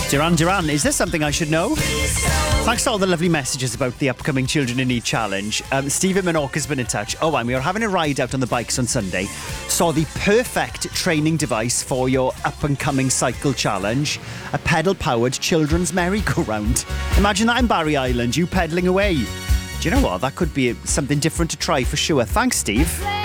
Duran, is this something I should know? Thanks to all the lovely messages about the upcoming Children in Need Challenge. Steve in Menorca's been in touch. Oh, and we were having a ride out on the bikes on Sunday. Saw the perfect training device for your up-and-coming cycle challenge. A pedal-powered children's merry-go-round. Imagine that in Barry Island, you pedalling away. Do you know what? That could be something different to try for sure. Thanks, Steve.